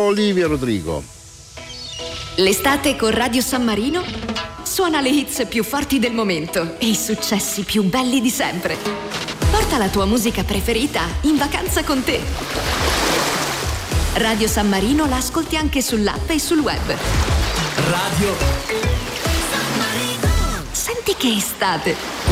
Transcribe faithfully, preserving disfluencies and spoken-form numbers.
Olivia Rodrigo. L'estate con Radio San Marino suona le hits più forti del momento e i successi più belli di sempre. Porta la tua musica preferita in vacanza con te. Radio San Marino la ascolti anche sull'app e sul web. Radio San Marino. Senti che estate!